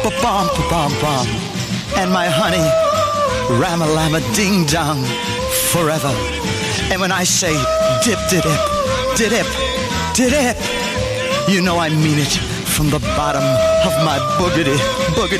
ba-bum, ba-bum, bum. And my honey, ram-a-lam-a ding-dong, forever. And when I say dip-de-dip, dip, dip, you know I mean it from the bottom of my boogity, boogity.